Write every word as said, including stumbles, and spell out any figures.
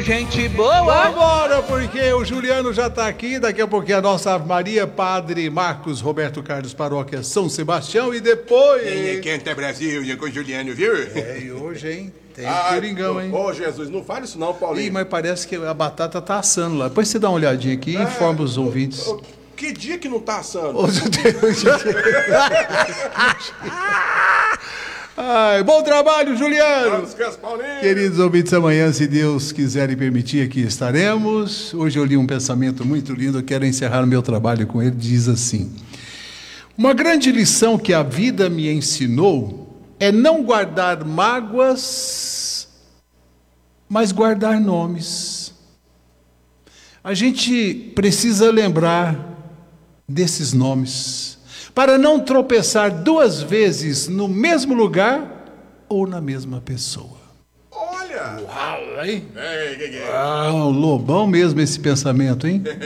gente boa. Vambora, porque o Juliano já tá aqui. Daqui a pouquinho a nossa Ave Maria, Padre Marcos Roberto Carlos, Paróquia São Sebastião. E depois... Quem é quente é Brasil, e com o Juliano, viu? É, e hoje, hein? Tem Ah, Coringão, hein? Ô, Jesus, não fale isso não, Paulinho. Ih, mas parece que a batata tá assando lá. Depois você dá uma olhadinha aqui e informa os ouvintes. Ô, que dia que não tá assando? Hoje Ai, bom trabalho, Juliano! Descanso, Paulinho! Queridos ouvintes, amanhã, se Deus quiser e permitir, aqui estaremos. Hoje eu li um pensamento muito lindo, eu quero encerrar o meu trabalho com ele. Diz assim: uma grande lição que a vida me ensinou é não guardar mágoas, mas guardar nomes. A gente precisa lembrar desses nomes, para não tropeçar duas vezes no mesmo lugar ou na mesma pessoa. Olha! Uau, hein? É, que que é? Ah, lobão mesmo esse pensamento, hein?